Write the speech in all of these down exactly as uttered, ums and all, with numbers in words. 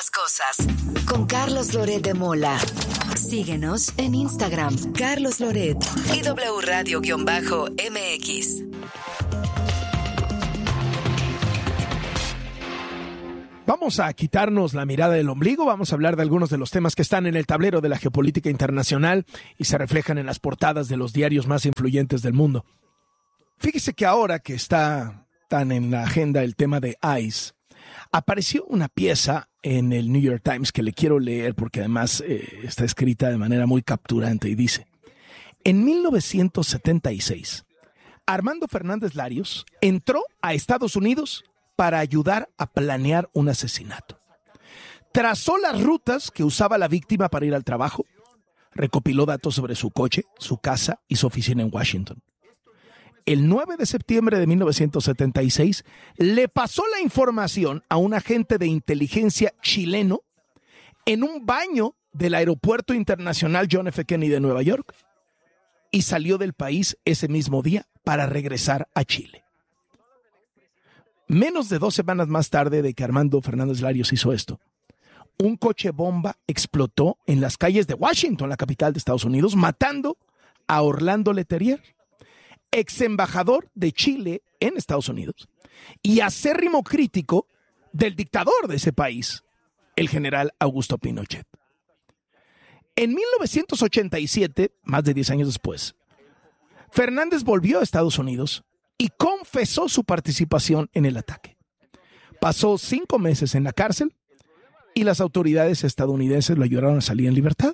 las cosas. Con Carlos Loret de Mola. Síguenos en Instagram, Carlos Loret y W Radio-M X. Vamos a quitarnos la mirada del ombligo, vamos a hablar de algunos de los temas que están en el tablero de la geopolítica internacional y se reflejan en las portadas de los diarios más influyentes del mundo. Fíjese que ahora que está tan en la agenda el tema de ICE, apareció una pieza en el New York Times que le quiero leer porque además eh, está escrita de manera muy capturante y dice: en mil novecientos setenta y seis, Armando Fernández Larios entró a Estados Unidos para ayudar a planear un asesinato. Trazó las rutas que usaba la víctima para ir al trabajo, recopiló datos sobre su coche, su casa y su oficina en Washington. El nueve de septiembre de mil novecientos setenta y seis, le pasó la información a un agente de inteligencia chileno en un baño del Aeropuerto Internacional John F. Kennedy de Nueva York y salió del país ese mismo día para regresar a Chile. Menos de dos semanas más tarde de que Armando Fernández Larios hizo esto, un coche bomba explotó en las calles de Washington, la capital de Estados Unidos, matando a Orlando Letelier, ex embajador de Chile en Estados Unidos y acérrimo crítico del dictador de ese país, el general Augusto Pinochet. En mil novecientos ochenta y siete, más de diez años después, Fernández volvió a Estados Unidos y confesó su participación en el ataque. Pasó cinco meses en la cárcel y las autoridades estadounidenses lo ayudaron a salir en libertad.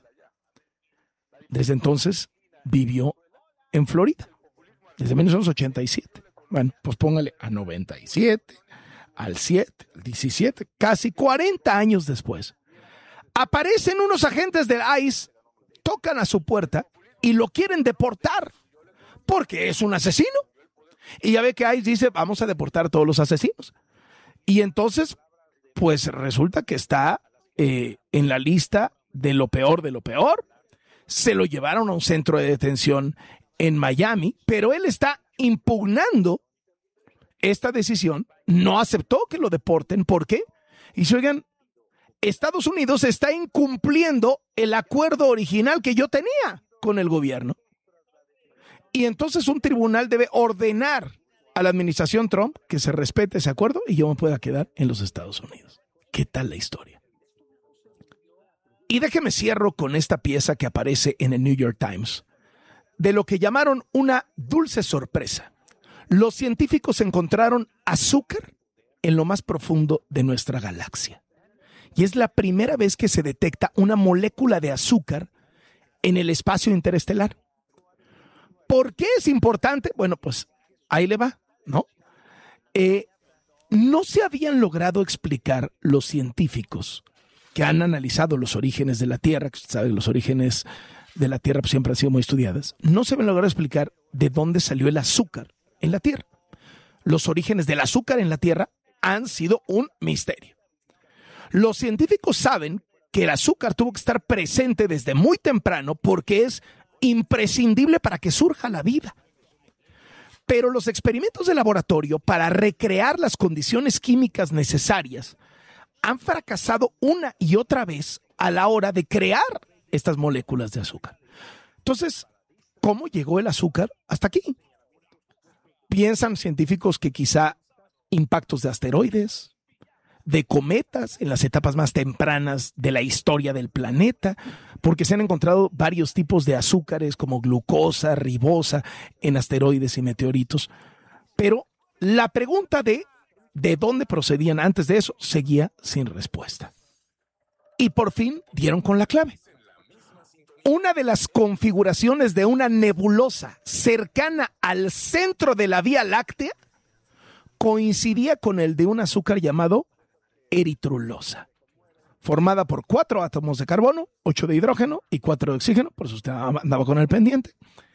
Desde entonces vivió en Florida, desde mil novecientos ochenta y siete. Bueno, pues póngale a noventa y siete, al siete, al diecisiete, casi cuarenta años después. Aparecen unos agentes del ICE, tocan a su puerta y lo quieren deportar porque es un asesino. Y ya ve que ICE dice, vamos a deportar a todos los asesinos. Y entonces, pues resulta que está eh, en la lista de lo peor de lo peor. Se lo llevaron a un centro de detención en Miami, pero él está impugnando esta decisión. No aceptó que lo deporten. ¿Por qué? Y si oigan, Estados Unidos está incumpliendo el acuerdo original que yo tenía con el gobierno. Y entonces un tribunal debe ordenar a la administración Trump que se respete ese acuerdo y yo me pueda quedar en los Estados Unidos. ¿Qué tal la historia? Y déjeme cierro con esta pieza que aparece en el New York Times, de lo que llamaron una dulce sorpresa. Los científicos encontraron azúcar en lo más profundo de nuestra galaxia. Y es la primera vez que se detecta una molécula de azúcar en el espacio interestelar. ¿Por qué es importante? Bueno, pues ahí le va, ¿no? Eh, no se habían logrado explicar los científicos que han analizado los orígenes de la Tierra, que usted sabe, los orígenes de la Tierra pues, siempre han sido muy estudiadas, no se habían logrado explicar de dónde salió el azúcar en la Tierra. Los orígenes del azúcar en la Tierra han sido un misterio. Los científicos saben que el azúcar tuvo que estar presente desde muy temprano porque es imprescindible para que surja la vida. Pero los experimentos de laboratorio para recrear las condiciones químicas necesarias han fracasado una y otra vez a la hora de crear estas moléculas de azúcar. Entonces, ¿cómo llegó el azúcar hasta aquí? Piensan científicos que quizá impactos de asteroides, de cometas en las etapas más tempranas de la historia del planeta, porque se han encontrado varios tipos de azúcares como glucosa, ribosa en asteroides y meteoritos. Pero la pregunta de de dónde procedían antes de eso seguía sin respuesta. Y por fin dieron con la clave. Una de las configuraciones de una nebulosa cercana al centro de la Vía Láctea coincidía con el de un azúcar llamado eritrulosa, formada por cuatro átomos de carbono, ocho de hidrógeno y cuatro de oxígeno, por eso usted andaba con el pendiente.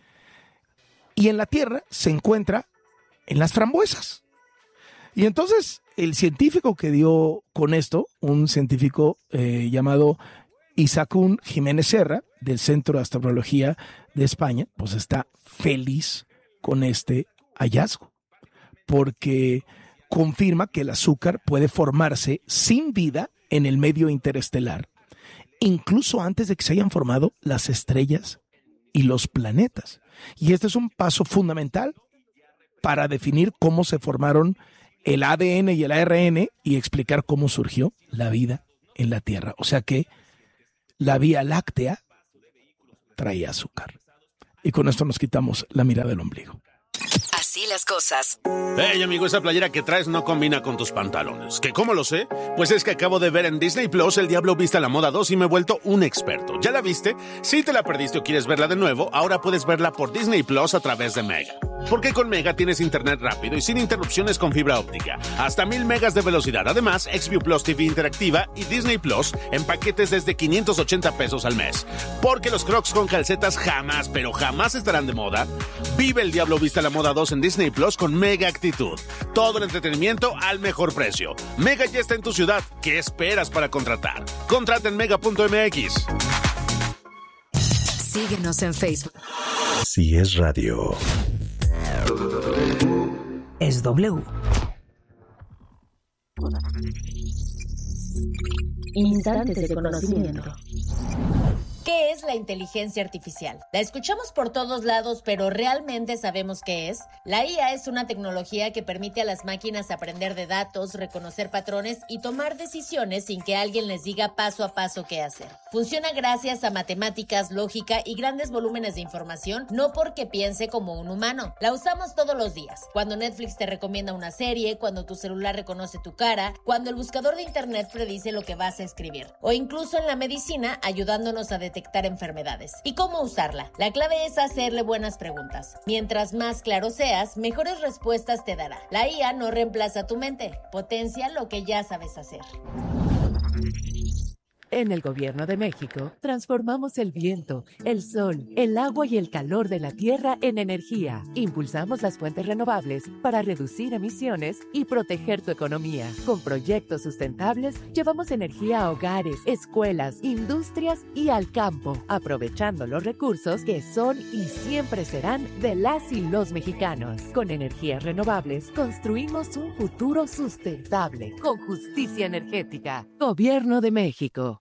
Y en la Tierra se encuentra en las frambuesas. Y entonces el científico que dio con esto, un científico eh, llamado Isaacún Jiménez Serra, del Centro de Astrobiología de España, pues está feliz con este hallazgo, porque confirma que el azúcar puede formarse sin vida en el medio interestelar, incluso antes de que se hayan formado las estrellas y los planetas. Y este es un paso fundamental para definir cómo se formaron el A D N y el A R N y explicar cómo surgió la vida en la Tierra. O sea que la Vía Láctea traía azúcar. Y con esto nos quitamos la mirada del ombligo. Así las cosas. Hey, amigo, esa playera que traes no combina con tus pantalones. ¿Que cómo lo sé? Pues es que acabo de ver en Disney Plus El Diablo Viste a la Moda dos y me he vuelto un experto. ¿Ya la viste? Si te la perdiste o quieres verla de nuevo, ahora puedes verla por Disney Plus a través de Mega. Porque con Mega tienes internet rápido y sin interrupciones con fibra óptica. Hasta mil megas de velocidad. Además, Xview Plus T V interactiva y Disney Plus en paquetes desde quinientos ochenta pesos al mes. Porque los Crocs con calcetas jamás, pero jamás estarán de moda. Vive El Diablo Viste a la Moda dos en Disney Plus con Mega Actitud. Todo el entretenimiento al mejor precio. Mega ya está en tu ciudad. ¿Qué esperas para contratar? Contrata en mega punto m x. Síguenos en Facebook. Si es radio, es W. Instantes de conocimiento. ¿Qué es la inteligencia artificial? La escuchamos por todos lados, pero ¿realmente sabemos qué es? La I A es una tecnología que permite a las máquinas aprender de datos, reconocer patrones y tomar decisiones sin que alguien les diga paso a paso qué hacer. Funciona gracias a matemáticas, lógica y grandes volúmenes de información, no porque piense como un humano. La usamos todos los días. Cuando Netflix te recomienda una serie, cuando tu celular reconoce tu cara, cuando el buscador de internet predice lo que vas a escribir, o incluso en la medicina ayudándonos a detectar enfermedades. ¿Y cómo usarla? La clave es hacerle buenas preguntas. Mientras más claro seas, mejores respuestas te dará. La I A no reemplaza tu mente, potencia lo que ya sabes hacer. En el Gobierno de México, transformamos el viento, el sol, el agua y el calor de la tierra en energía. Impulsamos las fuentes renovables para reducir emisiones y proteger tu economía. Con proyectos sustentables, llevamos energía a hogares, escuelas, industrias y al campo, aprovechando los recursos que son y siempre serán de las y los mexicanos. Con energías renovables, construimos un futuro sustentable, con justicia energética. Gobierno de México.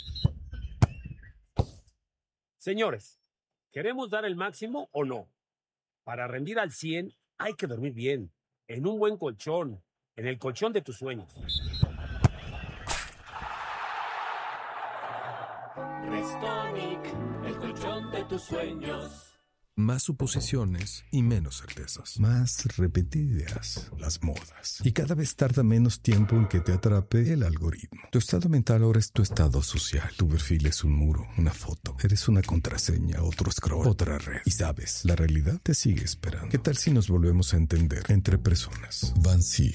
Señores, ¿queremos dar el máximo o no? Para rendir al cien hay que dormir bien, en un buen colchón, en el colchón de tus sueños. Restonic, el colchón de tus sueños. Más suposiciones y menos certezas. Más repetidas las modas. Y cada vez tarda menos tiempo en que te atrape el algoritmo. Tu estado mental ahora es tu estado social. Tu perfil es un muro, una foto. Eres una contraseña, otro scroll, otra red. Y sabes, la realidad te sigue esperando. ¿Qué tal si nos volvemos a entender entre personas? Bansi.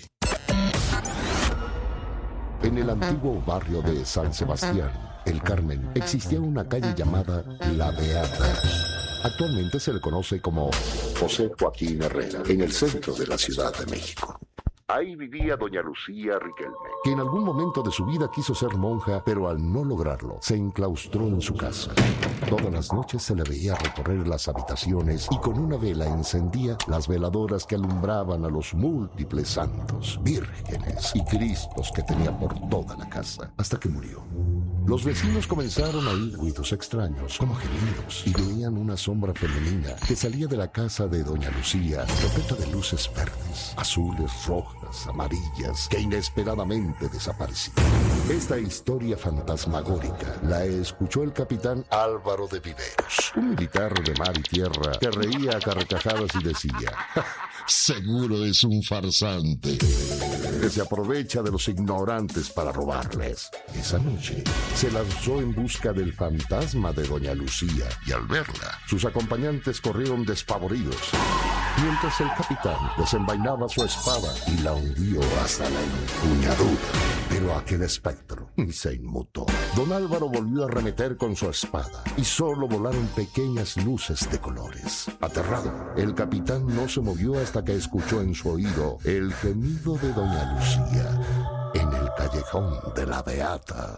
En el antiguo barrio de San Sebastián, El Carmen, existía una calle llamada La Beata. Actualmente se le conoce como José Joaquín Herrera, en el centro de la Ciudad de México. Ahí vivía doña Lucía Riquelme, que en algún momento de su vida quiso ser monja, pero al no lograrlo, se enclaustró en su casa. Todas las noches se le veía recorrer las habitaciones y con una vela encendía las veladoras que alumbraban a los múltiples santos, vírgenes y cristos que tenía por toda la casa, hasta que murió. Los vecinos comenzaron a oír ruidos extraños, como gemidos, y veían una sombra femenina que salía de la casa de doña Lucía, repleta de luces verdes, azules, rojas, amarillas, que inesperadamente desaparecían. Esta historia fantasmagórica la escuchó el capitán Álvaro de Viveros, un militar de mar y tierra que reía a carcajadas y decía: seguro es un farsante que se aprovecha de los ignorantes para robarles. Esa noche se lanzó en busca del fantasma de doña Lucía y al verla, sus acompañantes corrieron despavoridos, mientras el capitán desenvainaba su espada y la hundió hasta la empuñadura. Pero aquel espectro ni se inmutó. Don Álvaro volvió a arremeter con su espada y solo volaron pequeñas luces de colores. Aterrado, el capitán no se movió hasta que escuchó en su oído el gemido de doña Lucía en el callejón de la Beata.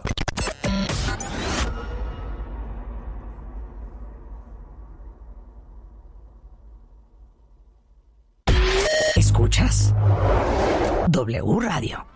¿Escuchas? W Radio.